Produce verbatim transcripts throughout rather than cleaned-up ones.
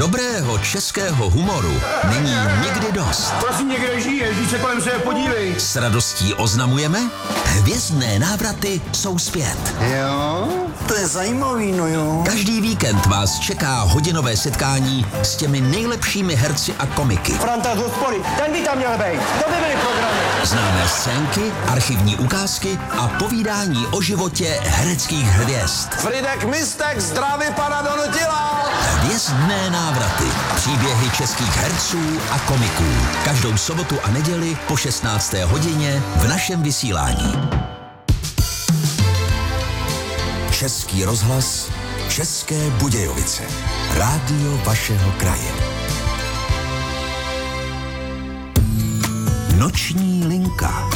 Dobrého českého humoru není nikdy dost. Prosím, někde žije, žij se kolem sebe podívej. S radostí oznamujeme, hvězdné návraty jsou zpět. Jo, to je zajímavý, no jo. Každý víkend vás čeká hodinové setkání s těmi nejlepšími herci a komiky. Franta z hospody, ten by tam měl být, to by byly programy. Známé scénky, archivní ukázky a povídání o životě hereckých hvězd. Fridek Mistek zdraví pana Donutila. Hvězdné návraty. Příběhy českých herců a komiků. Každou sobotu a neděli po šestnácté hodině v našem vysílání. Český rozhlas, České Budějovice. Rádio vašeho kraje. Noční linka.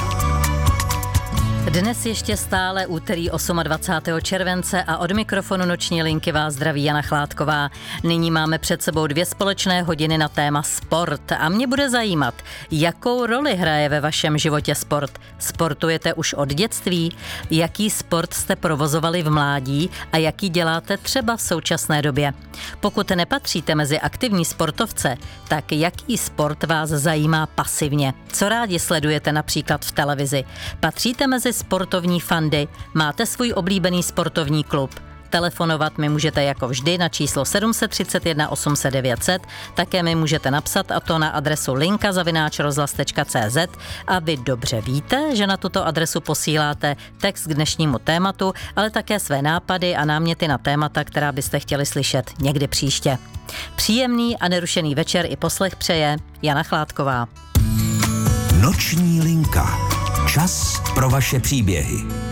Dnes ještě stále úterý dvacátého osmého července a od mikrofonu Noční linky vás zdraví Jana Chládková. Nyní máme před sebou dvě společné hodiny na téma sport a mě bude zajímat, jakou roli hraje ve vašem životě sport. Sportujete už od dětství? Jaký sport jste provozovali v mládí a jaký děláte třeba v současné době? Pokud nepatříte mezi aktivní sportovce, tak jaký sport vás zajímá pasivně? Co rádi sledujete například v televizi? Patříte mezi sportovní fandy? Máte svůj oblíbený sportovní klub? Telefonovat mi můžete jako vždy na číslo sedm set třicet jedna osm set devět set, také mi můžete napsat a to na adresu linka zavináč rozhlas tečka cé zet a vy dobře víte, že na tuto adresu posíláte text k dnešnímu tématu, ale také své nápady a náměty na témata, která byste chtěli slyšet někdy příště. Příjemný a nerušený večer i poslech přeje Jana Chládková. Noční linka. Čas pro vaše příběhy.